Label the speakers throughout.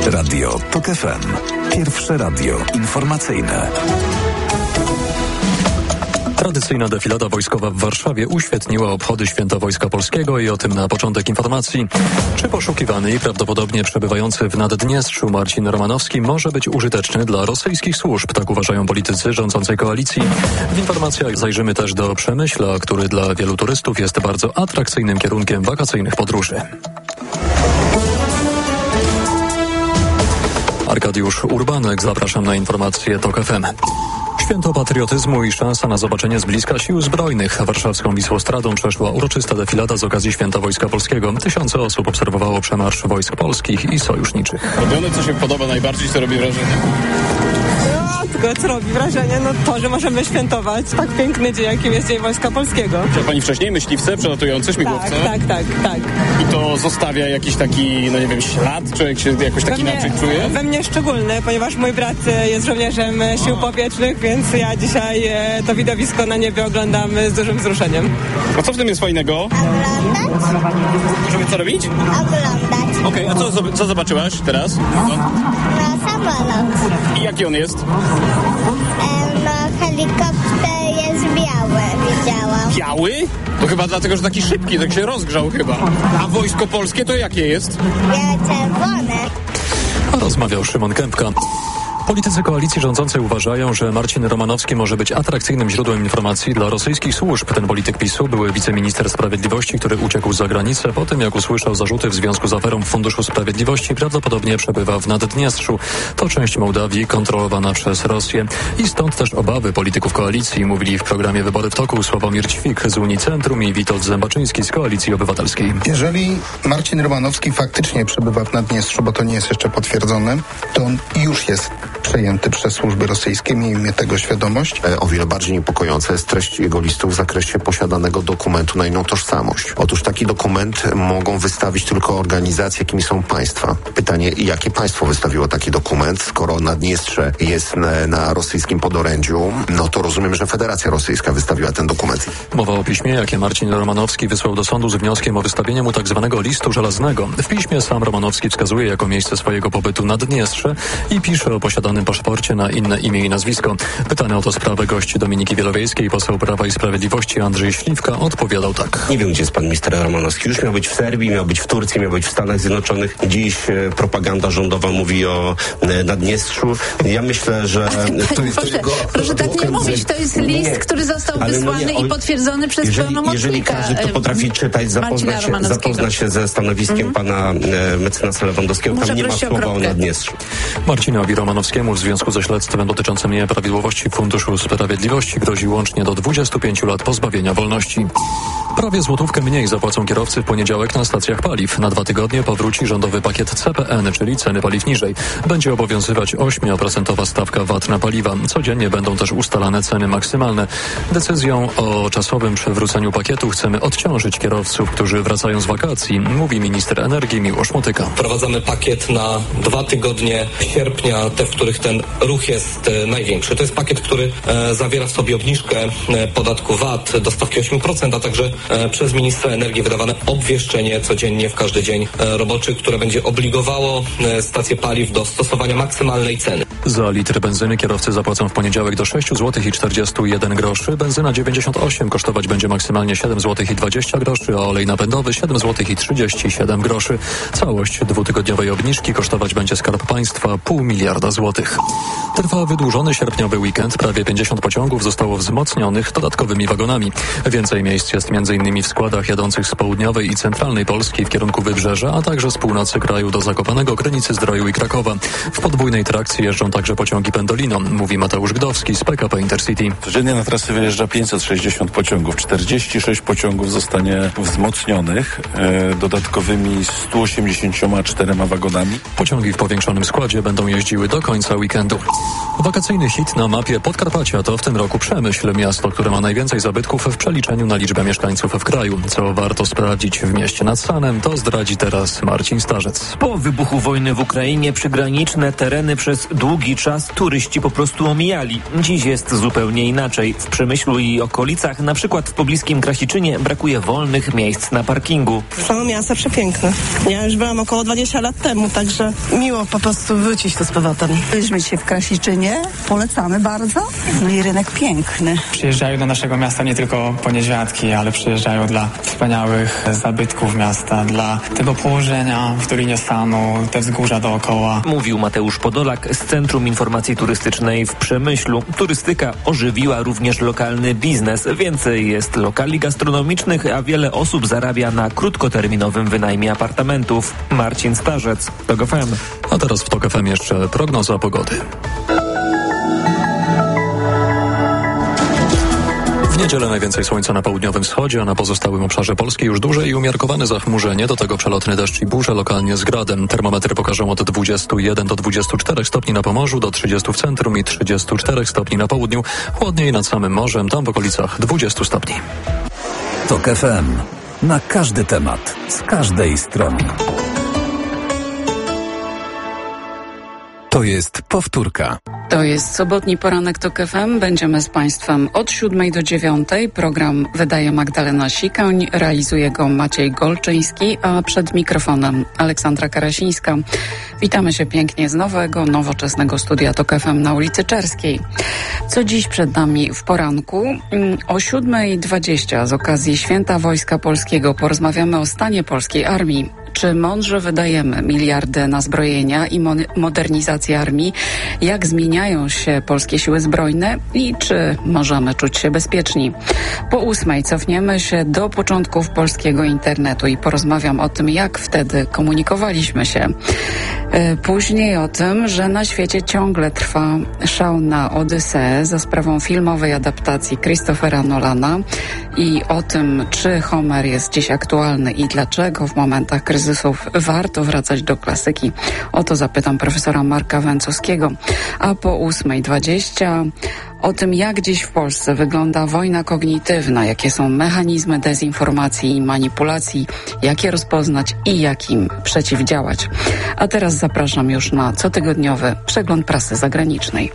Speaker 1: Radio TOK FM. Pierwsze radio informacyjne.
Speaker 2: Tradycyjna defilada wojskowa w Warszawie uświetniła obchody Święta Wojska Polskiego i o tym na początek informacji. Czy poszukiwany i prawdopodobnie przebywający w Naddniestrzu Marcin Romanowski może być użyteczny dla rosyjskich służb? Tak uważają politycy rządzącej koalicji. W informacjach zajrzymy też do Przemyśla, który dla wielu turystów jest bardzo atrakcyjnym kierunkiem wakacyjnych podróży. Arkadiusz Urbanek, zapraszam na informacje TOK FM. Święto patriotyzmu i szansa na zobaczenie z bliska sił zbrojnych. Warszawską Wisłostradą przeszła uroczysta defilada z okazji Święta Wojska Polskiego. Tysiące osób obserwowało przemarsz wojsk polskich i sojuszniczych.
Speaker 3: Robione, co się podoba najbardziej, co robi wrażenie?
Speaker 4: Tylko co robi wrażenie, to, że możemy świętować tak piękny dzień, jakim jest Dzień Wojska Polskiego.
Speaker 3: Czy pani wcześniej myśliwce, przelatujące śmigłowce?
Speaker 4: Tak.
Speaker 3: I to zostawia jakiś taki, ślad? Człowiek się jakoś tak inaczej czuje?
Speaker 4: We mnie szczególny, ponieważ mój brat jest żołnierzem sił powietrznych, więc ja dzisiaj to widowisko na niebie oglądam z dużym wzruszeniem.
Speaker 3: A co w tym jest fajnego?
Speaker 5: Oglądać.
Speaker 3: Możemy co robić?
Speaker 5: Oglądać.
Speaker 3: Okej, a co zobaczyłaś teraz?
Speaker 5: Na samolot.
Speaker 3: I jaki on jest?
Speaker 5: Helikopter jest biały, widziałam.
Speaker 3: Biały? To chyba dlatego, że taki szybki, tak się rozgrzał chyba. A Wojsko Polskie to jakie jest?
Speaker 5: Białe-czerwone.
Speaker 2: Rozmawiał Szymon Kępka. Politycy koalicji rządzącej uważają, że Marcin Romanowski może być atrakcyjnym źródłem informacji dla rosyjskich służb. Ten polityk PiS-u, były wiceminister sprawiedliwości, który uciekł za granicę po tym, jak usłyszał zarzuty w związku z aferą w Funduszu Sprawiedliwości, prawdopodobnie przebywa w Naddniestrzu. To część Mołdawii kontrolowana przez Rosję. I stąd też obawy polityków koalicji, mówili w programie Wybory w toku Sławomir Ćwik z Unicentrum i Witold Zębaczyński z Koalicji Obywatelskiej.
Speaker 6: Jeżeli Marcin Romanowski faktycznie przebywa w Naddniestrzu, bo to nie jest jeszcze potwierdzone, to on już jest przejęty przez służby rosyjskie, miejmy tego świadomość.
Speaker 7: O wiele bardziej niepokojąca jest treść jego listu w zakresie posiadanego dokumentu na inną tożsamość. Otóż taki dokument mogą wystawić tylko organizacje, jakimi są państwa. Pytanie, jakie państwo wystawiło taki dokument? Skoro Naddniestrze jest na rosyjskim podorędziu, to rozumiem, że Federacja Rosyjska wystawiła ten dokument.
Speaker 2: Mowa o piśmie, jakie Marcin Romanowski wysłał do sądu z wnioskiem o wystawienie mu tak zwanego listu żelaznego. W piśmie sam Romanowski wskazuje jako miejsce swojego pobytu Naddniestrze i pisze o posiadanym paszporcie na inne imię i nazwisko. Pytany o to sprawę gość Dominiki Wielowiejskiej, poseł Prawa i Sprawiedliwości Andrzej Śliwka odpowiadał tak.
Speaker 8: Nie wiem, gdzie jest pan minister Romanowski. Już miał być w Serbii, miał być w Turcji, miał być w Stanach Zjednoczonych. Dziś propaganda rządowa mówi o Naddniestrzu. Ja myślę, że...
Speaker 9: Proszę tak nie mówić. To jest list, który został wysłany i potwierdzony przez pełnomocnika.
Speaker 8: Jeżeli każdy, kto potrafi czytać, zapozna się ze stanowiskiem pana mecenasa Lewandowskiego, tam nie ma słowa o Naddniestrzu.
Speaker 2: Marcinowi Romanowskiemu w związku ze śledztwem dotyczącym nieprawidłowości w Funduszu Sprawiedliwości grozi łącznie do 25 lat pozbawienia wolności. Prawie złotówkę mniej zapłacą kierowcy w poniedziałek na stacjach paliw. Na 2 tygodnie powróci rządowy pakiet CPN, czyli ceny paliw niżej. Będzie obowiązywać 8% stawka VAT na paliwa. Codziennie będą też ustalane ceny maksymalne. Decyzją o czasowym przywróceniu pakietu chcemy odciążyć kierowców, którzy wracają z wakacji, mówi minister energii Miłosz Motyka.
Speaker 10: Wprowadzamy pakiet na 2 tygodnie sierpnia, te, w których ten ruch jest największy. To jest pakiet, który zawiera w sobie obniżkę podatku VAT do stawki 8%, a także przez ministra energii wydawane obwieszczenie codziennie w każdy dzień roboczy, które będzie obligowało stacje paliw do stosowania maksymalnej ceny.
Speaker 2: Za litr benzyny kierowcy zapłacą w poniedziałek do 6,41 zł. Benzyna 98 kosztować będzie maksymalnie 7,20 zł, a olej napędowy 7,37 zł. Całość 2-tygodniowej obniżki kosztować będzie Skarb Państwa 0,5 miliarda złotych. Trwa wydłużony sierpniowy weekend. Prawie 50 pociągów zostało wzmocnionych dodatkowymi wagonami. Więcej miejsc jest m.in. w składach jadących z południowej i centralnej Polski w kierunku Wybrzeża, a także z północy kraju do Zakopanego, Krynicy-Zdroju i Krakowa. W podwójnej trakcji jeżdżą także pociągi Pendolino, mówi Mateusz Gdowski z PKP Intercity.
Speaker 11: Codziennie na trasę wyjeżdża 560 pociągów. 46 pociągów zostanie wzmocnionych dodatkowymi 184 wagonami.
Speaker 2: Pociągi w powiększonym składzie będą jeździły do końca weekendu. Wakacyjny hit na mapie Podkarpacia to w tym roku Przemyśl, miasto, które ma najwięcej zabytków w przeliczeniu na liczbę mieszkańców. lasów w kraju. Co warto sprawdzić w mieście nad Sanem, to zdradzi teraz Marcin Starzec.
Speaker 12: Po wybuchu wojny w Ukrainie przygraniczne tereny przez długi czas turyści po prostu omijali. Dziś jest zupełnie inaczej. W Przemyślu i okolicach, na przykład w pobliskim Krasiczynie, brakuje wolnych miejsc na parkingu.
Speaker 13: Samo miasto przepiękne. Ja już byłam około 20 lat temu, także miło po prostu wrócić tu z powrotem.
Speaker 14: Byliśmy dzisiaj w Krasiczynie, polecamy bardzo. No i rynek piękny.
Speaker 15: Przyjeżdżają do naszego miasta nie tylko po niedźwiadki, ale przyjeżdżają dla wspaniałych zabytków miasta, dla tego położenia w Dolinie Sanu, te wzgórza dookoła.
Speaker 12: Mówił Mateusz Podolak z Centrum Informacji Turystycznej w Przemyślu. Turystyka ożywiła również lokalny biznes. Więcej jest lokali gastronomicznych, a wiele osób zarabia na krótkoterminowym wynajmie apartamentów. Marcin Starzec, TOK FM.
Speaker 2: A teraz w TOK FM jeszcze prognoza pogody. W niedzielę najwięcej słońca na południowym wschodzie, a na pozostałym obszarze Polski już duże i umiarkowane zachmurzenie, do tego przelotny deszcz i burze, lokalnie z gradem. Termometry pokażą od 21 do 24 stopni na Pomorzu, do 30 w centrum i 34 stopni na południu. Chłodniej nad samym morzem, tam w okolicach 20 stopni.
Speaker 1: TOK FM. Na każdy temat, z każdej strony. To jest powtórka.
Speaker 16: To jest sobotni poranek TOK FM. Będziemy z Państwem od 7 do 9. Program wydaje Magdalena Sikoń, realizuje go Maciej Golczyński, a przed mikrofonem Aleksandra Karasińska. Witamy się pięknie z nowego, nowoczesnego studia TOK FM na ulicy Czerskiej. Co dziś przed nami w poranku? O 7:20 z okazji Święta Wojska Polskiego porozmawiamy o stanie polskiej armii. Czy mądrze wydajemy miliardy na zbrojenia i modernizację armii? Jak zmieniają się polskie siły zbrojne i czy możemy czuć się bezpieczni? Po 8:00 cofniemy się do początków polskiego internetu i porozmawiam o tym, jak wtedy komunikowaliśmy się. Później o tym, że na świecie ciągle trwa szał na Odyseę za sprawą filmowej adaptacji Christophera Nolana i o tym, czy Homer jest dziś aktualny i dlaczego w momentach kryzysów warto wracać do klasyki. O to zapytam profesora Marka Węcowskiego. A po 8:20 o tym, jak dziś w Polsce wygląda wojna kognitywna, jakie są mechanizmy dezinformacji i manipulacji, jak je rozpoznać i jak im przeciwdziałać. A teraz zapraszam już na cotygodniowy przegląd prasy zagranicznej.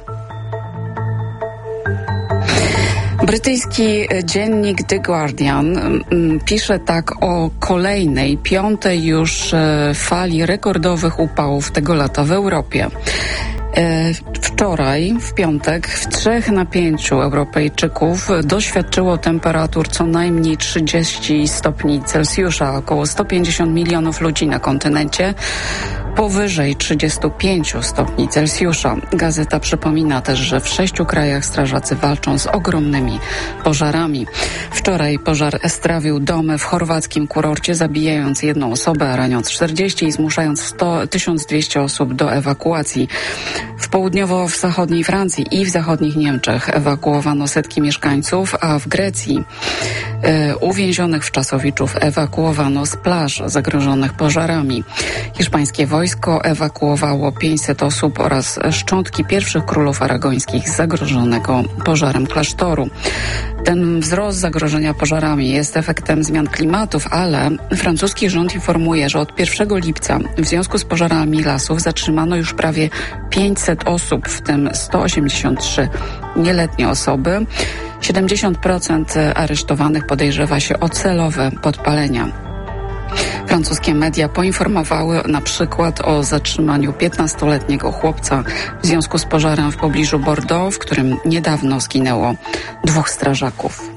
Speaker 16: Brytyjski dziennik The Guardian pisze tak o kolejnej, 5. już fali rekordowych upałów tego lata w Europie. Wczoraj, w piątek, w 3 na 5 Europejczyków doświadczyło temperatur co najmniej 30 stopni Celsjusza. Około 150 milionów ludzi na kontynencie powyżej 35 stopni Celsjusza. Gazeta przypomina też, że w 6 krajach strażacy walczą z ogromnymi pożarami. Wczoraj pożar strawił domy w chorwackim kurorcie, zabijając 1 osobę, a raniąc 40 i zmuszając 1200 osób do ewakuacji. W południowo-zachodniej Francji i w zachodnich Niemczech ewakuowano setki mieszkańców, a w Grecji uwięzionych wczasowiczów ewakuowano z plaż zagrożonych pożarami. Hiszpańskie wojsko ewakuowało 500 osób oraz szczątki pierwszych królów aragońskich z zagrożonego pożarem klasztoru. Ten wzrost zagrożenia pożarami jest efektem zmian klimatów, ale francuski rząd informuje, że od 1 lipca w związku z pożarami lasów zatrzymano już prawie 500 osób, w tym 183 nieletnie osoby. 70% aresztowanych podejrzewa się o celowe podpalenia. Francuskie media poinformowały na przykład o zatrzymaniu 15-letniego chłopca w związku z pożarem w pobliżu Bordeaux, w którym niedawno zginęło 2 strażaków.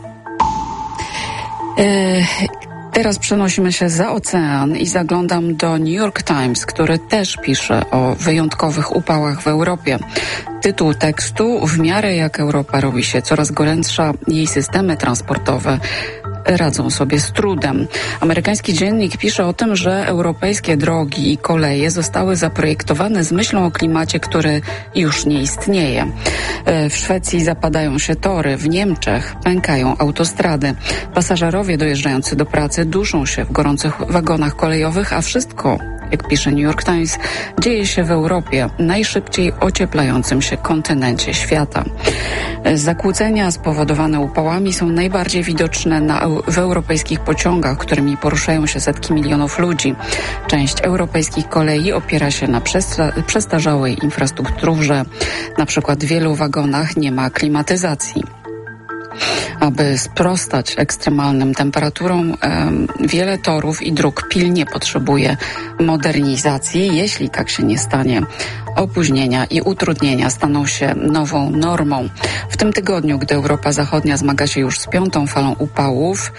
Speaker 16: Teraz przenosimy się za ocean i zaglądam do New York Times, który też pisze o wyjątkowych upałach w Europie. Tytuł tekstu: w miarę jak Europa robi się coraz gorętsza, jej systemy transportowe radzą sobie z trudem. Amerykański dziennik pisze o tym, że europejskie drogi i koleje zostały zaprojektowane z myślą o klimacie, który już nie istnieje. W Szwecji zapadają się tory, w Niemczech pękają autostrady. Pasażerowie dojeżdżający do pracy duszą się w gorących wagonach kolejowych, a wszystko jak pisze New York Times, dzieje się w Europie, najszybciej ocieplającym się kontynencie świata. Zakłócenia spowodowane upałami są najbardziej widoczne w europejskich pociągach, którymi poruszają się setki milionów ludzi. Część europejskich kolei opiera się na przestarzałej infrastrukturze. Na przykład w wielu wagonach nie ma klimatyzacji. Aby sprostać ekstremalnym temperaturom, wiele torów i dróg pilnie potrzebuje modernizacji. Jeśli tak się nie stanie, opóźnienia i utrudnienia staną się nową normą. W tym tygodniu, gdy Europa Zachodnia zmaga się już z 5. falą upałów,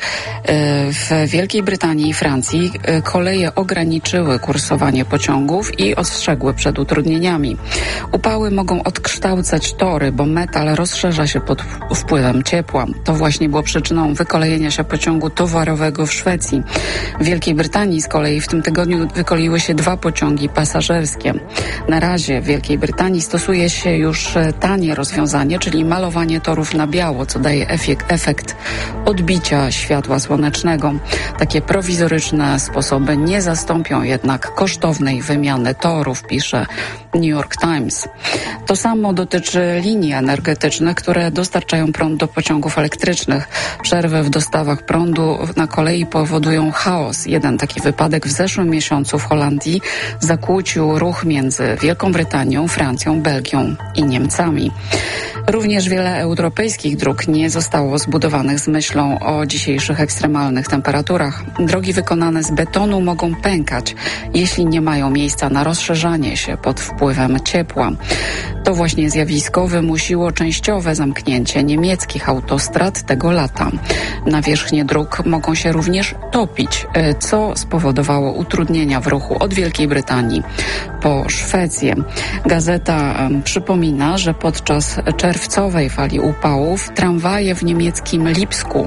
Speaker 16: w Wielkiej Brytanii i Francji koleje ograniczyły kursowanie pociągów i ostrzegły przed utrudnieniami. Upały mogą odkształcać tory, bo metal rozszerza się pod wpływem ciepła. To właśnie było przyczyną wykolejenia się pociągu towarowego w Szwecji. W Wielkiej Brytanii z kolei w tym tygodniu wykoleiły się 2 pociągi pasażerskie. Na razie w Wielkiej Brytanii stosuje się już tanie rozwiązanie, czyli malowanie torów na biało, co daje efekt odbicia światła słonecznego. Takie prowizoryczne sposoby nie zastąpią jednak kosztownej wymiany torów, pisze New York Times. To samo dotyczy linii energetycznych, które dostarczają prąd do pociągów elektrycznych. Przerwy w dostawach prądu na kolei powodują chaos. Jeden taki wypadek w zeszłym miesiącu w Holandii zakłócił ruch między Wielką Brytanią, Francją, Belgią i Niemcami. Również wiele europejskich dróg nie zostało zbudowanych z myślą o dzisiejszych ekstremalnych temperaturach. Drogi wykonane z betonu mogą pękać, jeśli nie mają miejsca na rozszerzanie się pod wpływem ciepła. To właśnie zjawisko wymusiło częściowe zamknięcie niemieckich autostrad tego lata. Nawierzchnie dróg mogą się również topić, co spowodowało utrudnienia w ruchu od Wielkiej Brytanii po Szwecję. Gazeta przypomina, że podczas czerwcowej fali upałów tramwaje w niemieckim Lipsku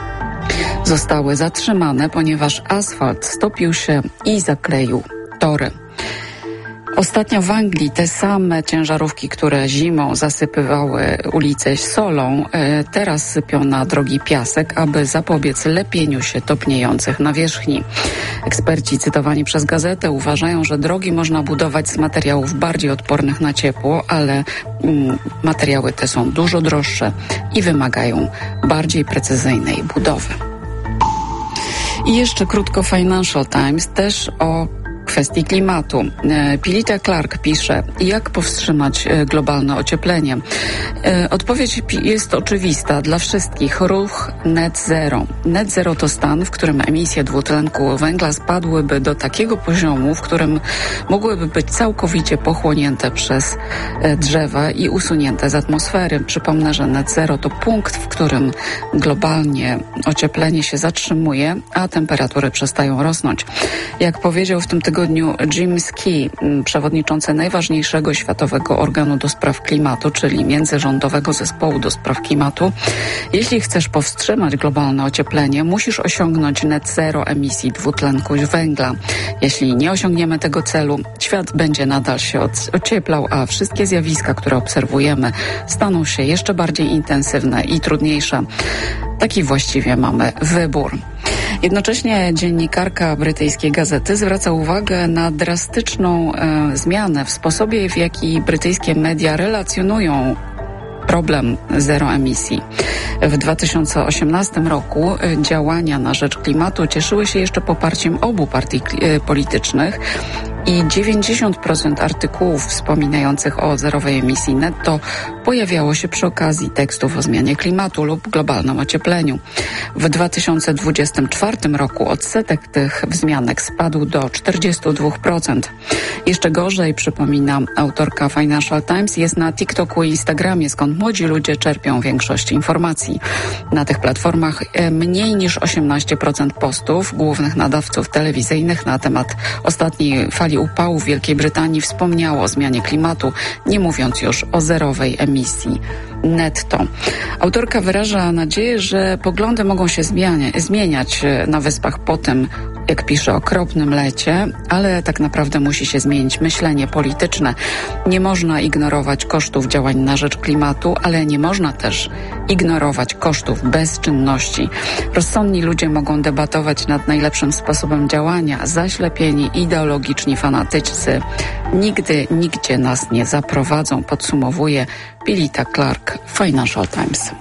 Speaker 16: zostały zatrzymane, ponieważ asfalt stopił się i zakleił tory. Ostatnio w Anglii te same ciężarówki, które zimą zasypywały ulice solą, teraz sypią na drogi piasek, aby zapobiec lepieniu się topniejących nawierzchni. Eksperci cytowani przez gazetę uważają, że drogi można budować z materiałów bardziej odpornych na ciepło, ale materiały te są dużo droższe i wymagają bardziej precyzyjnej budowy. I jeszcze krótko Financial Times też o kwestii klimatu. Pilita Clark pisze, jak powstrzymać globalne ocieplenie. Odpowiedź jest oczywista dla wszystkich. Ruch net zero. Net zero to stan, w którym emisje dwutlenku węgla spadłyby do takiego poziomu, w którym mogłyby być całkowicie pochłonięte przez drzewa i usunięte z atmosfery. Przypomnę, że net zero to punkt, w którym globalnie ocieplenie się zatrzymuje, a temperatury przestają rosnąć. Jak powiedział w tym tygodniu Jim Ski, przewodniczący najważniejszego światowego organu do spraw klimatu, czyli Międzyrządowego Zespołu do spraw klimatu, jeśli chcesz powstrzymać globalne ocieplenie, musisz osiągnąć net zero emisji dwutlenku węgla. Jeśli nie osiągniemy tego celu, świat będzie nadal się ocieplał, a wszystkie zjawiska, które obserwujemy, staną się jeszcze bardziej intensywne i trudniejsze. Taki właściwie mamy wybór. Jednocześnie dziennikarka brytyjskiej gazety zwraca uwagę na drastyczną zmianę w sposobie, w jaki brytyjskie media relacjonują problem zero emisji. W 2018 roku działania na rzecz klimatu cieszyły się jeszcze poparciem obu partii politycznych i 90% artykułów wspominających o zerowej emisji netto pojawiało się przy okazji tekstów o zmianie klimatu lub globalnym ociepleniu. W 2024 roku odsetek tych wzmianek spadł do 42%. Jeszcze gorzej, przypomina autorka Financial Times, jest na TikToku i Instagramie, skąd młodzi ludzie czerpią większość informacji. Na tych platformach mniej niż 18% postów głównych nadawców telewizyjnych na temat ostatniej fali upałów w Wielkiej Brytanii wspomniało o zmianie klimatu, nie mówiąc już o zerowej emisji netto. Autorka wyraża nadzieję, że poglądy mogą się zmieniać na Wyspach po tym, jak pisze, okropnym lecie, ale tak naprawdę musi się zmienić myślenie polityczne. Nie można ignorować kosztów działań na rzecz klimatu, ale nie można też ignorować kosztów bezczynności. Rozsądni ludzie mogą debatować nad najlepszym sposobem działania, zaślepieni, ideologiczni fanatycy nigdy, nigdzie nas nie zaprowadzą, podsumowuje Pilita Clark w Financial Times.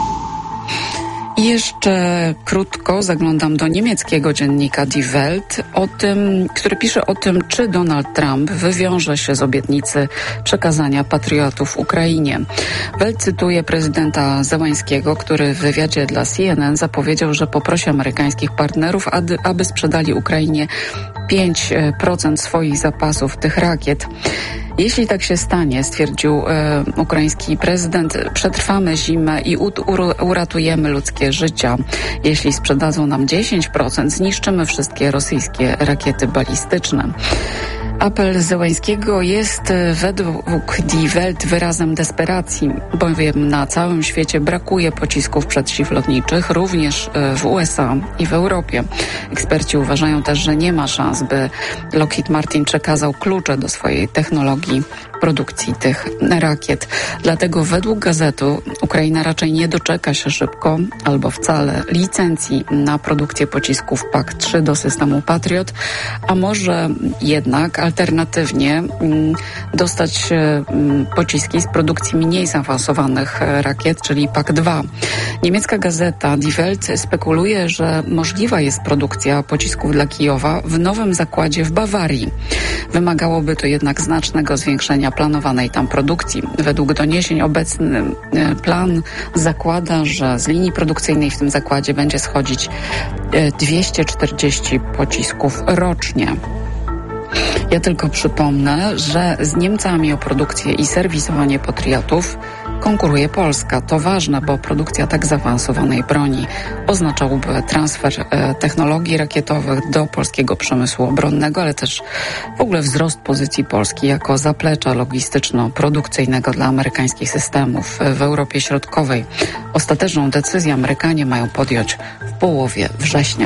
Speaker 16: I jeszcze krótko zaglądam do niemieckiego dziennika Die Welt, który pisze o tym, czy Donald Trump wywiąże się z obietnicy przekazania patriotów Ukrainie. Welt cytuje prezydenta Zełańskiego, który w wywiadzie dla CNN zapowiedział, że poprosi amerykańskich partnerów, aby sprzedali Ukrainie 5% swoich zapasów tych rakiet. Jeśli tak się stanie, stwierdził ukraiński prezydent, przetrwamy zimę i uratujemy ludzkie życia. Jeśli sprzedadzą nam 10%, zniszczymy wszystkie rosyjskie rakiety balistyczne. Apel Zełańskiego jest według Die Welt wyrazem desperacji, bowiem na całym świecie brakuje pocisków przeciwlotniczych, również w USA i w Europie. Eksperci uważają też, że nie ma szans, by Lockheed Martin przekazał klucze do swojej technologii produkcji tych rakiet. Dlatego według gazety Ukraina raczej nie doczeka się szybko albo wcale licencji na produkcję pocisków PAK-3 do systemu Patriot, a może jednak alternatywnie dostać pociski z produkcji mniej zaawansowanych rakiet, czyli PAK-2. Niemiecka gazeta Die Welt spekuluje, że możliwa jest produkcja pocisków dla Kijowa w nowym zakładzie w Bawarii. Wymagałoby to jednak znacznego zwiększenia planowanej tam produkcji. Według doniesień obecny plan zakłada, że z linii produkcyjnej w tym zakładzie będzie schodzić 240 pocisków rocznie. Ja tylko przypomnę, że z Niemcami o produkcję i serwisowanie patriotów konkuruje Polska. To ważne, bo produkcja tak zaawansowanej broni oznaczałby transfer technologii rakietowych do polskiego przemysłu obronnego, ale też w ogóle wzrost pozycji Polski jako zaplecza logistyczno-produkcyjnego dla amerykańskich systemów w Europie Środkowej. Ostateczną decyzję Amerykanie mają podjąć w połowie września.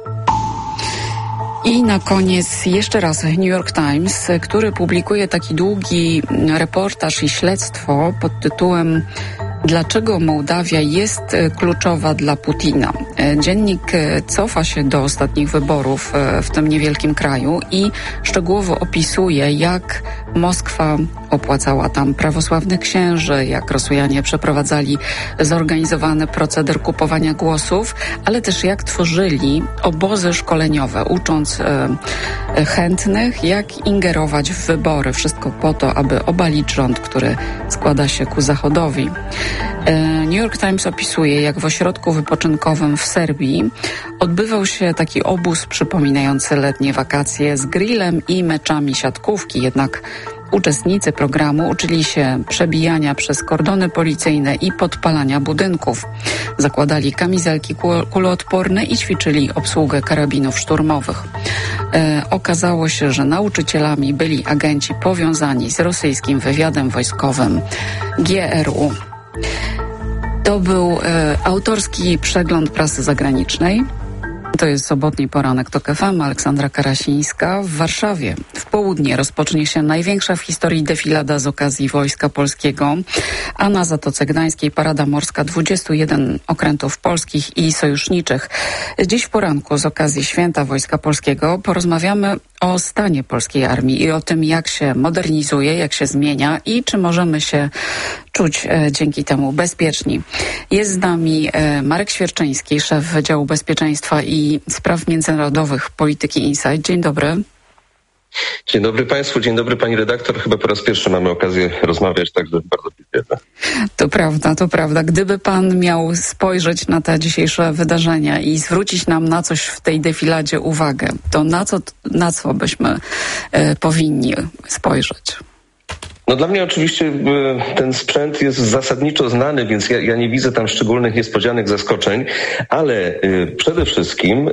Speaker 16: I na koniec jeszcze raz New York Times, który publikuje taki długi reportaż i śledztwo pod tytułem Dlaczego Mołdawia jest kluczowa dla Putina? Dziennik cofa się do ostatnich wyborów w tym niewielkim kraju i szczegółowo opisuje, jak Moskwa opłacała tam prawosławnych księży, jak Rosjanie przeprowadzali zorganizowany proceder kupowania głosów, ale też jak tworzyli obozy szkoleniowe, ucząc chętnych, jak ingerować w wybory. Wszystko po to, aby obalić rząd, który składa się ku Zachodowi. New York Times opisuje, jak w ośrodku wypoczynkowym w Serbii odbywał się taki obóz przypominający letnie wakacje z grillem i meczami siatkówki, jednak uczestnicy programu uczyli się przebijania przez kordony policyjne i podpalania budynków. Zakładali kamizelki kuloodporne i ćwiczyli obsługę karabinów szturmowych. Okazało się, że nauczycielami byli agenci powiązani z rosyjskim wywiadem wojskowym GRU. To był autorski przegląd prasy zagranicznej. To jest sobotni poranek TOK FM. Aleksandra Karasińska. W Warszawie w południe rozpocznie się największa w historii defilada z okazji Wojska Polskiego, a na Zatoce Gdańskiej parada morska 21 okrętów polskich i sojuszniczych. Dziś w poranku z okazji Święta Wojska Polskiego porozmawiamy o stanie polskiej armii i o tym, jak się modernizuje, jak się zmienia i czy możemy się czuć dzięki temu bezpieczni. Jest z nami Marek Świerczyński, szef Wydziału Bezpieczeństwa i Spraw Międzynarodowych Polityki Insight. Dzień dobry.
Speaker 17: Dzień dobry Państwu, dzień dobry Pani redaktor. Chyba po raz pierwszy mamy okazję rozmawiać, także bardzo dziękuję.
Speaker 16: To prawda. Gdyby Pan miał spojrzeć na te dzisiejsze wydarzenia i zwrócić nam na coś w tej defiladzie uwagę, to na co byśmy powinni spojrzeć?
Speaker 17: No dla mnie oczywiście ten sprzęt jest zasadniczo znany, więc ja nie widzę tam szczególnych niespodzianek, zaskoczeń, ale przede wszystkim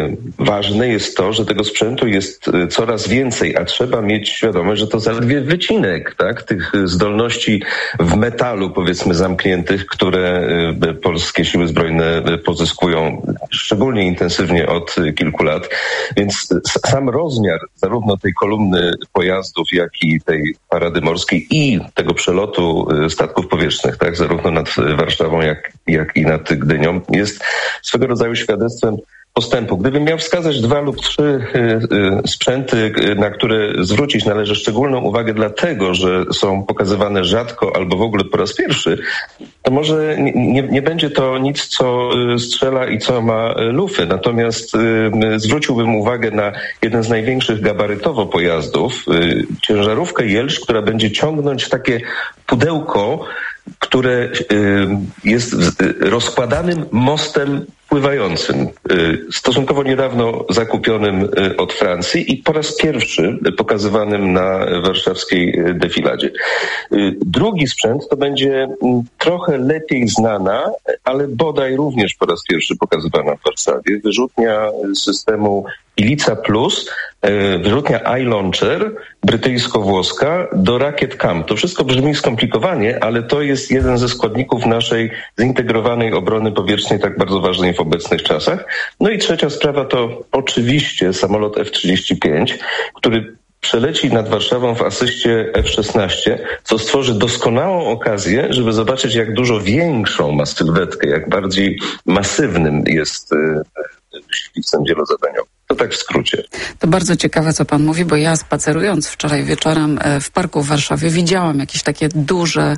Speaker 17: ważne jest to, że tego sprzętu jest coraz więcej, a trzeba mieć świadomość, że to zaledwie wycinek, tak, tych zdolności w metalu, powiedzmy, zamkniętych, które polskie siły zbrojne pozyskują szczególnie intensywnie od kilku lat. Więc sam rozmiar zarówno tej kolumny pojazdów, jak i tej parady morskiej i tego przelotu statków powietrznych, tak, zarówno nad Warszawą, jak i nad Gdynią, jest swego rodzaju świadectwem postępu. Gdybym miał wskazać 2 lub 3 sprzęty, na które zwrócić należy szczególną uwagę dlatego, że są pokazywane rzadko albo w ogóle po raz pierwszy, to może nie będzie to nic, co strzela i co ma lufy. Natomiast zwróciłbym uwagę na jeden z największych gabarytowo pojazdów, ciężarówkę Jelcz, która będzie ciągnąć takie pudełko, które jest rozkładanym mostem pływającym, stosunkowo niedawno zakupionym od Francji i po raz pierwszy pokazywanym na warszawskiej defiladzie. Drugi sprzęt to będzie trochę lepiej znana, ale bodaj również po raz pierwszy pokazywana w Warszawie. Wyrzutnia systemu Ilica Plus, wyrzutnia iLauncher brytyjsko-włoska do rakiet CAM. To wszystko brzmi skomplikowanie, ale to jest jeden ze składników naszej zintegrowanej obrony powietrznej, tak bardzo ważnej w obecnych czasach. No i trzecia sprawa to oczywiście samolot F-35, który przeleci nad Warszawą w asyście F-16, co stworzy doskonałą okazję, żeby zobaczyć, jak dużo większą ma sylwetkę, jak bardziej masywnym jest myśliwcem wielozadaniowym. To tak w skrócie.
Speaker 16: To bardzo ciekawe, co pan mówi, bo ja spacerując wczoraj wieczorem w parku w Warszawie widziałam jakieś takie duże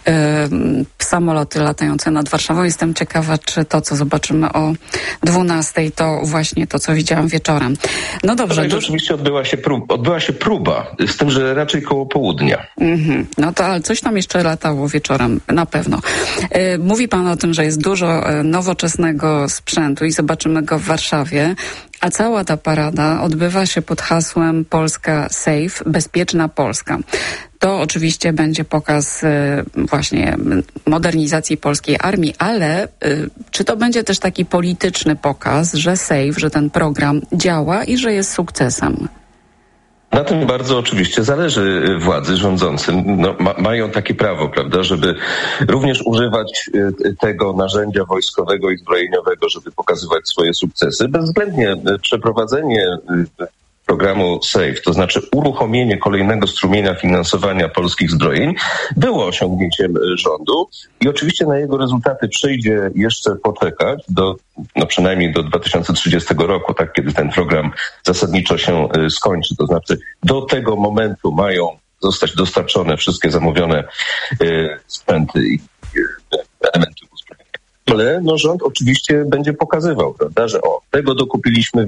Speaker 16: samoloty latające nad Warszawą. Jestem ciekawa, czy to, co zobaczymy o 12:00, to właśnie to, co widziałam wieczorem. No dobrze.
Speaker 17: Oczywiście odbyła się próba, z tym, że raczej koło południa.
Speaker 16: No to ale coś tam jeszcze latało wieczorem, na pewno. Mówi pan o tym, że jest dużo nowoczesnego sprzętu i zobaczymy go w Warszawie. A cała ta parada odbywa się pod hasłem Polska Safe, bezpieczna Polska. To oczywiście będzie pokaz właśnie modernizacji polskiej armii, ale czy to będzie też taki polityczny pokaz, że Safe, że ten program działa i że jest sukcesem?
Speaker 17: Na tym bardzo oczywiście zależy władzy rządzącym. No, mają takie prawo, prawda, żeby również używać tego narzędzia wojskowego i zbrojeniowego, żeby pokazywać swoje sukcesy. Bezwzględnie przeprowadzenie programu SAFE, to znaczy uruchomienie kolejnego strumienia finansowania polskich zbrojeń, było osiągnięciem rządu i oczywiście na jego rezultaty przyjdzie jeszcze poczekać przynajmniej do 2030 roku, tak, kiedy ten program zasadniczo się skończy. To znaczy do tego momentu mają zostać dostarczone wszystkie zamówione sprzęty i elementy uzbrojenia. Ale rząd oczywiście będzie pokazywał, prawda, że tego dokupiliśmy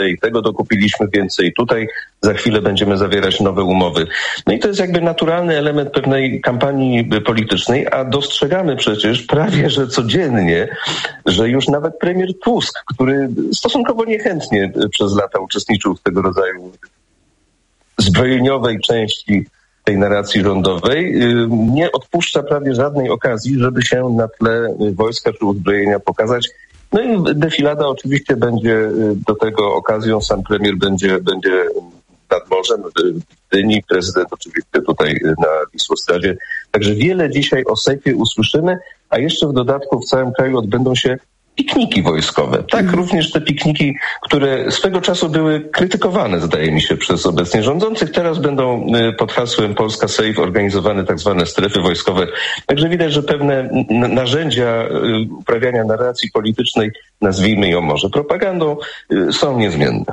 Speaker 17: więcej, tutaj za chwilę będziemy zawierać nowe umowy. No i to jest jakby naturalny element pewnej kampanii politycznej, a dostrzegamy przecież prawie że codziennie, że już nawet premier Tusk, który stosunkowo niechętnie przez lata uczestniczył w tego rodzaju zbrojeniowej części tej narracji rządowej, nie odpuszcza prawie żadnej okazji, żeby się na tle wojska czy uzbrojenia pokazać. No i defilada oczywiście będzie do tego okazją, sam premier będzie nad morzem, w Gdyni, prezydent oczywiście tutaj na Wisłostradzie. Także wiele dzisiaj o SAFE usłyszymy, a jeszcze w dodatku w całym kraju odbędą się pikniki wojskowe. Tak, również te pikniki, które swego czasu były krytykowane, zdaje mi się, przez obecnie rządzących, teraz będą pod hasłem Polska Safe organizowane tak zwane strefy wojskowe. Także widać, że pewne narzędzia uprawiania narracji politycznej, nazwijmy ją może propagandą, są niezmienne.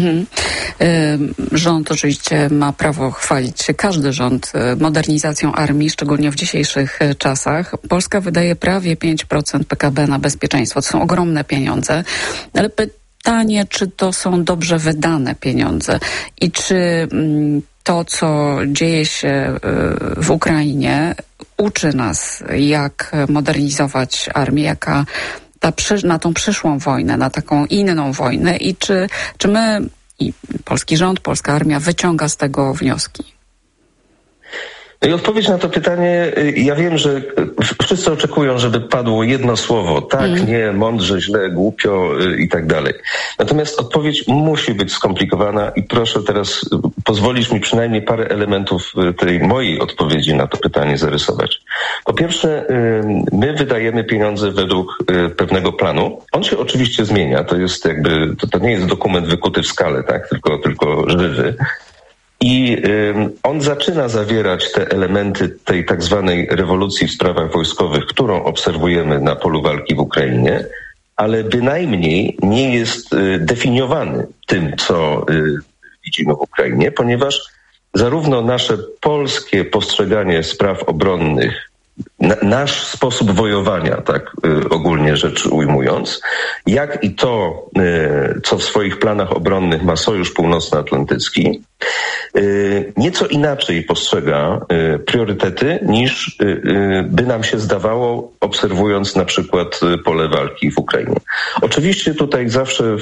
Speaker 16: Rząd oczywiście ma prawo chwalić się, każdy rząd, modernizacją armii, szczególnie w dzisiejszych czasach. Polska wydaje prawie 5% PKB na bezpieczeństwo. To są ogromne pieniądze, ale pytanie, czy to są dobrze wydane pieniądze i czy to, co dzieje się w Ukrainie, uczy nas, jak modernizować armię, jaka na tą przyszłą wojnę, na taką inną wojnę i czy my, i polski rząd, polska armia wyciąga z tego wnioski?
Speaker 17: I odpowiedź na to pytanie, ja wiem, że wszyscy oczekują, żeby padło jedno słowo, tak, nie, mądrze, źle, głupio i tak dalej. Natomiast odpowiedź musi być skomplikowana i proszę teraz pozwolić mi przynajmniej parę elementów tej mojej odpowiedzi na to pytanie zarysować. Po pierwsze, my wydajemy pieniądze według pewnego planu. On się oczywiście zmienia, to jest jakby, to nie jest dokument wykuty w skale, tak, tylko żywy. I on zaczyna zawierać te elementy tej tak zwanej rewolucji w sprawach wojskowych, którą obserwujemy na polu walki w Ukrainie, ale bynajmniej nie jest definiowany tym, co widzimy w Ukrainie, ponieważ zarówno nasze polskie postrzeganie spraw obronnych, nasz sposób wojowania, tak ogólnie rzecz ujmując, jak i to, co w swoich planach obronnych ma Sojusz Północnoatlantycki, nieco inaczej postrzega priorytety niż by nam się zdawało, obserwując na przykład pole walki w Ukrainie. Oczywiście tutaj zawsze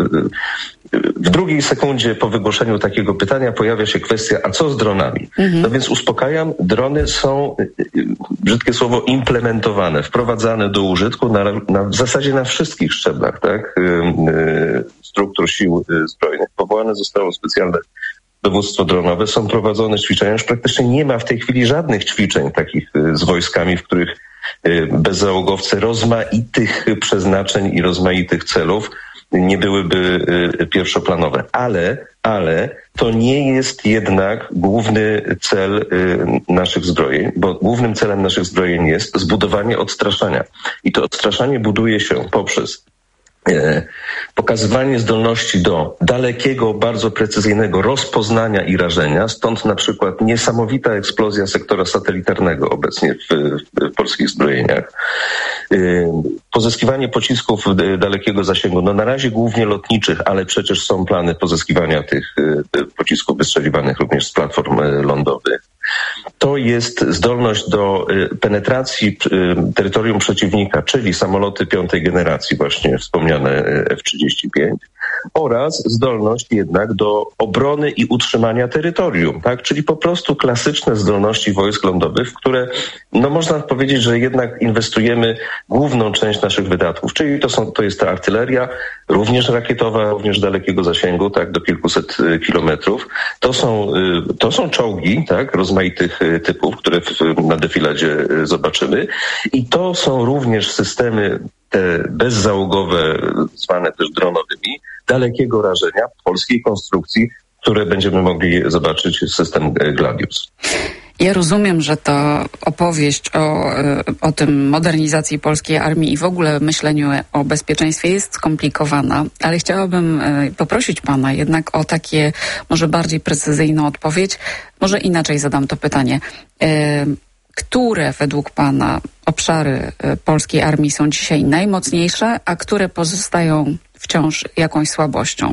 Speaker 17: w drugiej sekundzie po wygłoszeniu takiego pytania pojawia się kwestia, a co z dronami? No więc uspokajam, drony są, brzydkie słowo, implementowane, wprowadzane do użytku w zasadzie na wszystkich szczeblach, tak, struktur sił zbrojnych. Powołane zostało specjalne dowództwo dronowe, są prowadzone ćwiczenia. Już praktycznie nie ma w tej chwili żadnych ćwiczeń takich z wojskami, w których bezzałogowce rozmaitych przeznaczeń i rozmaitych celów nie byłyby pierwszoplanowe. Ale to nie jest jednak główny cel naszych zbrojeń, bo głównym celem naszych zbrojeń jest zbudowanie odstraszania. I to odstraszanie buduje się poprzez pokazywanie zdolności do dalekiego, bardzo precyzyjnego rozpoznania i rażenia, stąd na przykład niesamowita eksplozja sektora satelitarnego obecnie w polskich zbrojeniach. Pozyskiwanie pocisków dalekiego zasięgu, no na razie głównie lotniczych, ale przecież są plany pozyskiwania tych pocisków wystrzeliwanych również z platform lądowych. To jest zdolność do penetracji terytorium przeciwnika, czyli samoloty piątej generacji, właśnie wspomniane F-35, oraz zdolność jednak do obrony i utrzymania terytorium, tak? Czyli po prostu klasyczne zdolności wojsk lądowych, w które, no można powiedzieć, że jednak inwestujemy główną część naszych wydatków, czyli to jest ta artyleria, również rakietowa, również dalekiego zasięgu, tak, do kilkuset kilometrów. To są czołgi, tak, rozmaitych typów, które na defiladzie zobaczymy. I to są również systemy te bezzałogowe, zwane też dronowymi, dalekiego rażenia polskiej konstrukcji, które będziemy mogli zobaczyć w system Gladius.
Speaker 16: Ja rozumiem, że ta opowieść o tym modernizacji polskiej armii i w ogóle myśleniu o bezpieczeństwie jest skomplikowana, ale chciałabym poprosić pana jednak o takie może bardziej precyzyjną odpowiedź. Może inaczej zadam to pytanie. Które według pana obszary polskiej armii są dzisiaj najmocniejsze, a które pozostają wciąż jakąś słabością?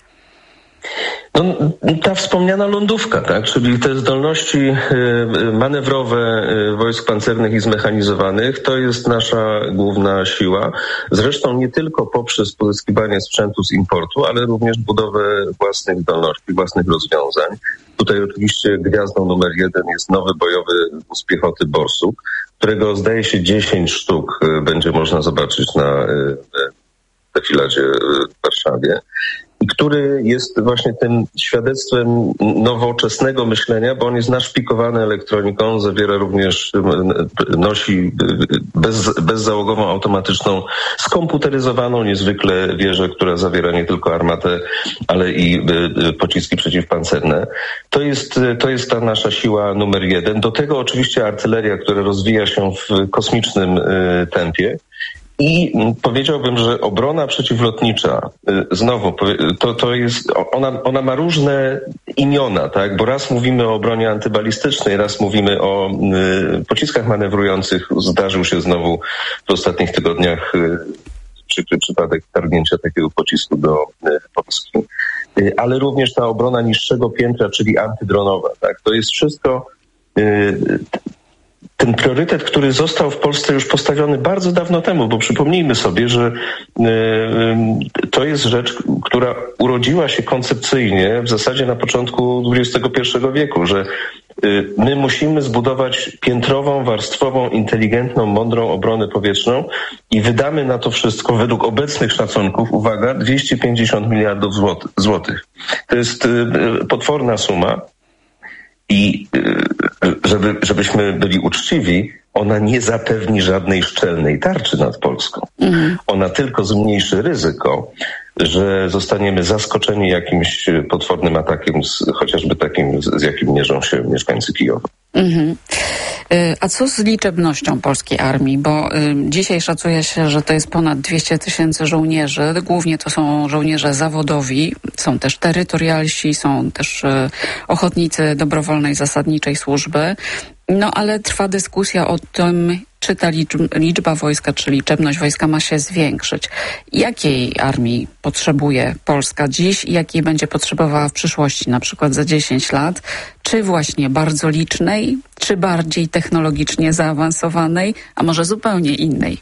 Speaker 17: No, ta wspomniana lądówka, tak, czyli te zdolności manewrowe wojsk pancernych i zmechanizowanych, to jest nasza główna siła. Zresztą nie tylko poprzez pozyskiwanie sprzętu z importu, ale również budowę własnych zdolności, własnych rozwiązań. Tutaj oczywiście gwiazdą numer 1 jest nowy bojowy wóz piechoty Borsuk, którego zdaje się 10 sztuk będzie można zobaczyć na defiladzie w Warszawie. I który jest właśnie tym świadectwem nowoczesnego myślenia, bo on jest naszpikowany elektroniką, zawiera również, nosi bezzałogową, automatyczną, skomputeryzowaną niezwykle wieżę, która zawiera nie tylko armatę, ale i pociski przeciwpancerne. To jest ta nasza siła numer 1. Do tego oczywiście artyleria, która rozwija się w kosmicznym tempie. I powiedziałbym, że obrona przeciwlotnicza, znowu, to jest, ona ma różne imiona, tak? Bo raz mówimy o obronie antybalistycznej, raz mówimy o pociskach manewrujących. Zdarzył się znowu w ostatnich tygodniach przykry przypadek targnięcia takiego pocisku do Polski. Ale również ta obrona niższego piętra, czyli antydronowa, tak? To jest wszystko ten priorytet, który został w Polsce już postawiony bardzo dawno temu, bo przypomnijmy sobie, że to jest rzecz, która urodziła się koncepcyjnie w zasadzie na początku XXI wieku, że My musimy zbudować piętrową, warstwową, inteligentną, mądrą obronę powietrzną i wydamy na to wszystko według obecnych szacunków, uwaga, 250 miliardów złotych. To jest potworna suma i żebyśmy byli uczciwi, ona nie zapewni żadnej szczelnej tarczy nad Polską. Ona tylko zmniejszy ryzyko, że zostaniemy zaskoczeni jakimś potwornym atakiem, chociażby takim, z jakim mierzą się mieszkańcy Kijowa.
Speaker 16: A co z liczebnością polskiej armii? Bo dzisiaj szacuje się, że to jest ponad 200 000 żołnierzy. Głównie to są żołnierze zawodowi, są też terytorialsi, są też ochotnicy dobrowolnej zasadniczej służby. No ale trwa dyskusja o tym, czy ta liczba wojska, czy liczebność wojska ma się zwiększyć. Jakiej armii potrzebuje Polska dziś i jakiej będzie potrzebowała w przyszłości, na przykład za 10 lat? Czy właśnie bardzo licznej, czy bardziej technologicznie zaawansowanej, a może zupełnie innej?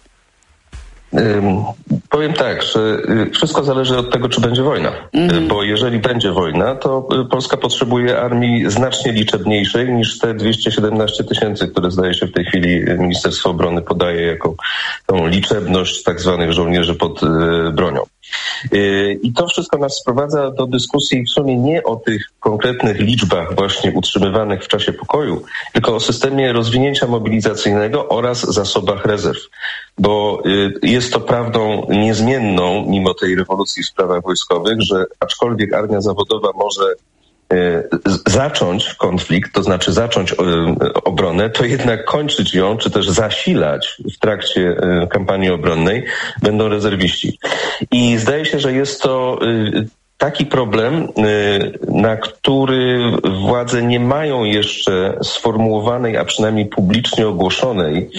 Speaker 17: Powiem tak, że wszystko zależy od tego, czy będzie wojna. Bo jeżeli będzie wojna, to Polska potrzebuje armii znacznie liczebniejszej niż te 217 000, które zdaje się w tej chwili Ministerstwo Obrony podaje jako tą liczebność tak zwanych żołnierzy pod bronią. I to wszystko nas sprowadza do dyskusji w sumie nie o tych konkretnych liczbach właśnie utrzymywanych w czasie pokoju, tylko o systemie rozwinięcia mobilizacyjnego oraz zasobach rezerw. Bo jest to prawdą niezmienną, mimo tej rewolucji w sprawach wojskowych, że aczkolwiek armia zawodowa może zacząć konflikt, to znaczy zacząć obronę, to jednak kończyć ją, czy też zasilać w trakcie kampanii obronnej będą rezerwiści. I zdaje się, że jest to taki problem, na który władze nie mają jeszcze sformułowanej, a przynajmniej publicznie ogłoszonej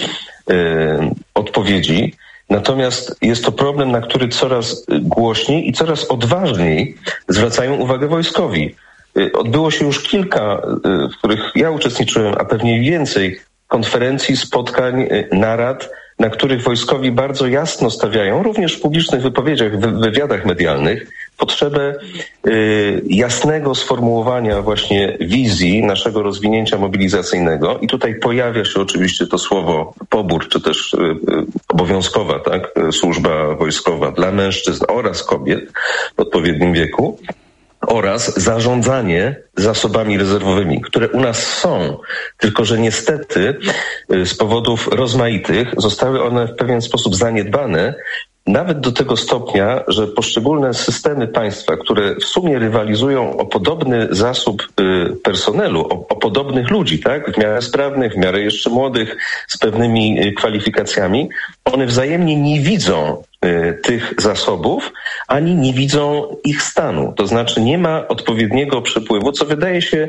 Speaker 17: odpowiedzi. Natomiast jest to problem, na który coraz głośniej i coraz odważniej zwracają uwagę wojskowi. Odbyło się już kilka, w których ja uczestniczyłem, a pewnie więcej, konferencji, spotkań, narad, na których wojskowi bardzo jasno stawiają, również w publicznych wypowiedziach, w wywiadach medialnych, potrzebę jasnego sformułowania właśnie wizji naszego rozwinięcia mobilizacyjnego. I tutaj pojawia się oczywiście to słowo pobór, czy też obowiązkowa, tak, służba wojskowa dla mężczyzn oraz kobiet w odpowiednim wieku. Oraz zarządzanie zasobami rezerwowymi, które u nas są, tylko że niestety z powodów rozmaitych zostały one w pewien sposób zaniedbane, nawet do tego stopnia, że poszczególne systemy państwa, które w sumie rywalizują o podobny zasób personelu, o podobnych ludzi, tak, w miarę sprawnych, w miarę jeszcze młodych, z pewnymi kwalifikacjami, one wzajemnie nie widzą tych zasobów, ani nie widzą ich stanu. To znaczy nie ma odpowiedniego przepływu, co wydaje się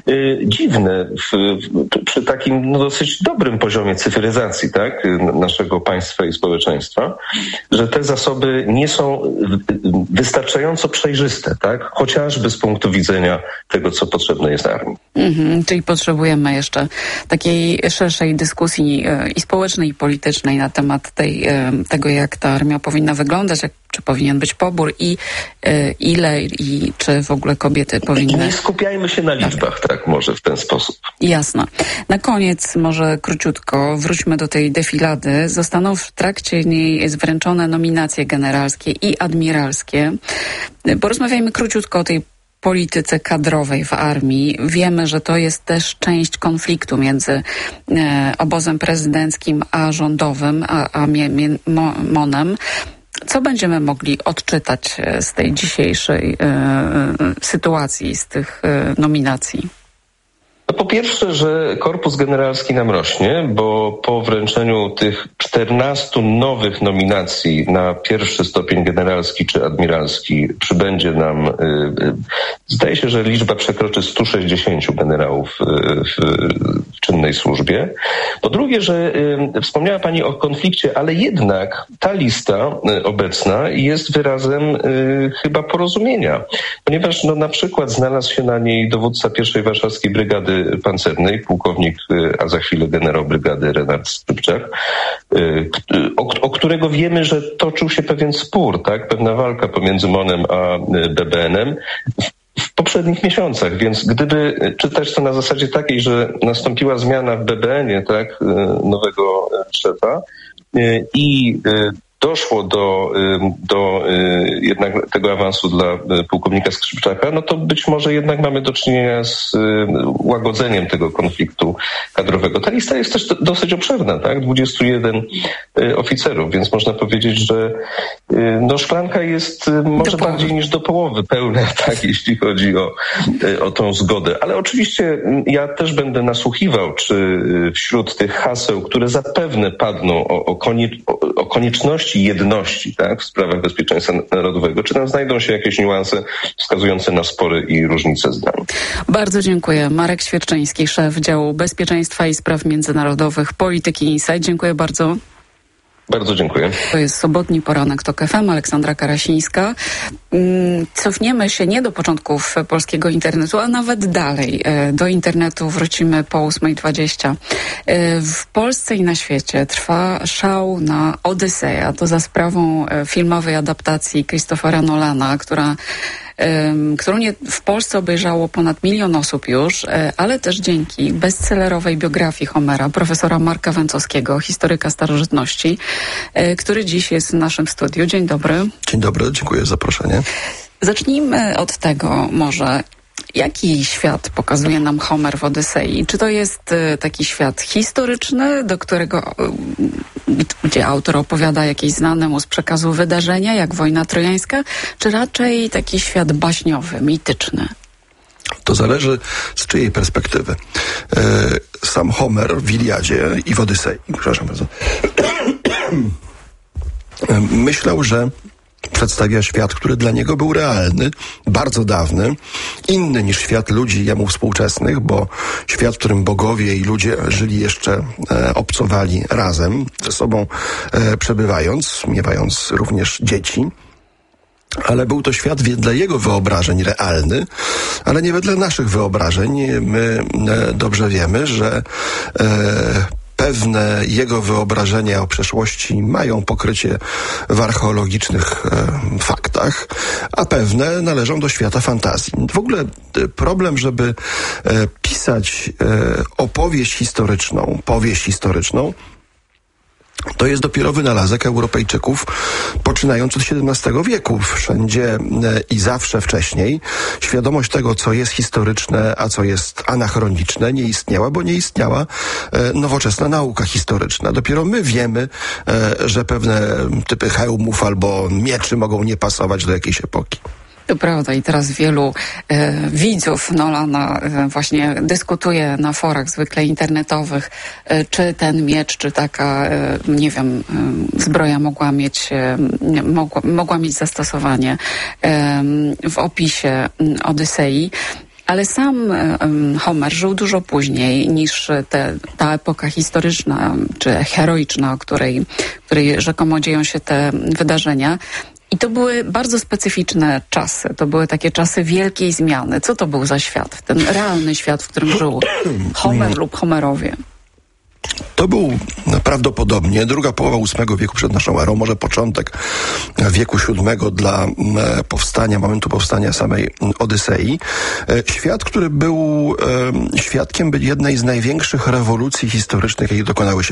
Speaker 17: dziwne przy takim dosyć dobrym poziomie cyfryzacji, tak, naszego państwa i społeczeństwa, że te zasoby nie są wystarczająco przejrzyste, tak, chociażby z punktu widzenia tego, co potrzebne jest armii.
Speaker 16: Czyli potrzebujemy jeszcze takiej szerszej dyskusji i społecznej, i politycznej na temat tego, jak ta armia powinna wyglądać, czy powinien być pobór i ile i czy w ogóle kobiety powinny...
Speaker 17: Nie skupiajmy się na liczbach, tak może w ten sposób.
Speaker 16: Jasne. Na koniec może króciutko wróćmy do tej defilady. Zostaną w trakcie niej wręczone nominacje generalskie i admiralskie. Porozmawiajmy króciutko o tej polityce kadrowej w armii. Wiemy, że to jest też część konfliktu między obozem prezydenckim a rządowym, a MON-em. Co będziemy mogli odczytać z tej dzisiejszej sytuacji, z tych nominacji?
Speaker 17: Po pierwsze, że korpus generalski nam rośnie, bo po wręczeniu tych 14 nowych nominacji na pierwszy stopień generalski czy admiralski przybędzie nam, zdaje się, że liczba przekroczy 160 generałów w czynnej służbie. Po drugie, że wspomniała Pani o konflikcie, ale jednak ta lista obecna jest wyrazem chyba porozumienia, ponieważ na przykład znalazł się na niej dowódca pierwszej warszawskiej brygady pancernej, pułkownik, a za chwilę generał brygady Renard Skrzypczak, o którego wiemy, że toczył się pewien spór, tak? Pewna walka pomiędzy MON-em a BBN-em w poprzednich miesiącach, więc gdyby czytać to na zasadzie takiej, że nastąpiła zmiana w BBN-ie, tak, nowego szefa i doszło do jednak tego awansu dla pułkownika Skrzypczaka, no to być może jednak mamy do czynienia z łagodzeniem tego konfliktu kadrowego. Ta lista jest też dosyć obszerna, tak? 21 oficerów, więc można powiedzieć, że no szklanka jest może bardziej niż do połowy pełna, tak, jeśli chodzi o tą zgodę. Ale oczywiście ja też będę nasłuchiwał, czy wśród tych haseł, które zapewne padną o konieczności jedności, tak, w sprawach bezpieczeństwa narodowego, czy tam znajdą się jakieś niuanse wskazujące na spory i różnice zdań.
Speaker 16: Bardzo dziękuję. Marek Świerczyński, szef działu bezpieczeństwa i spraw międzynarodowych Polityki Insight. Dziękuję bardzo.
Speaker 17: Bardzo dziękuję.
Speaker 16: To jest sobotni poranek TOK FM, Aleksandra Karasińska. Cofniemy się nie do początków polskiego internetu, a nawet dalej. Do internetu wrócimy po 8:20. W Polsce i na świecie trwa szał na Odyseja. To za sprawą filmowej adaptacji Christophera Nolana, którą w Polsce obejrzało ponad 1 milion osób już, ale też dzięki bestsellerowej biografii Homera, profesora Marka Węcowskiego, historyka starożytności, który dziś jest w naszym studiu. Dzień dobry.
Speaker 18: Dzień dobry, dziękuję za zaproszenie.
Speaker 16: Zacznijmy od tego może, jaki świat pokazuje nam Homer w Odysei? Czy to jest taki świat historyczny, do którego, gdzie autor opowiada jakieś znane mu z przekazu wydarzenia, jak wojna trojańska, czy raczej taki świat baśniowy, mityczny?
Speaker 18: To zależy z czyjej perspektywy. Sam Homer w Iliadzie i w Odysei, przepraszam bardzo, myślał, że przedstawia świat, który dla niego był realny, bardzo dawny, inny niż świat ludzi jemu współczesnych, bo świat, w którym bogowie i ludzie żyli jeszcze, obcowali razem, ze sobą przebywając, miewając również dzieci. Ale był to świat wedle jego wyobrażeń realny, ale nie wedle naszych wyobrażeń. My dobrze wiemy, że pewne jego wyobrażenia o przeszłości mają pokrycie w archeologicznych faktach, a pewne należą do świata fantazji. W ogóle problem, żeby pisać powieść historyczną, to jest dopiero wynalazek Europejczyków, poczynając od XVII wieku. Wszędzie i zawsze wcześniej świadomość tego, co jest historyczne, a co jest anachroniczne, nie istniała, bo nie istniała nowoczesna nauka historyczna. Dopiero my wiemy, że pewne typy hełmów albo mieczy mogą nie pasować do jakiejś epoki.
Speaker 16: To prawda i teraz wielu widzów Nolana właśnie dyskutuje na forach zwykle internetowych, czy ten miecz, czy taka, nie wiem, zbroja mogła mieć zastosowanie w opisie Odysei. Ale sam Homer żył dużo później niż ta epoka historyczna czy heroiczna, o której rzekomo dzieją się te wydarzenia. I to były bardzo specyficzne czasy. To były takie czasy wielkiej zmiany. Co to był za świat? Ten realny świat, w którym żył Homer lub Homerowie.
Speaker 18: To był prawdopodobnie druga połowa VIII wieku przed naszą erą, może początek wieku VII dla momentu powstania samej Odysei. Świat, który był świadkiem jednej z największych rewolucji historycznych, jakie dokonały się